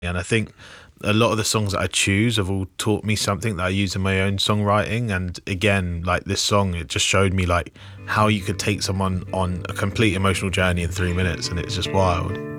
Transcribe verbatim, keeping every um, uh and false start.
And I think a lot of the songs that I choose have all taught me something that I use in my own songwriting. And again, like this song, it just showed me like how you could take someone on a complete emotional journey in three minutes, and it's just wild.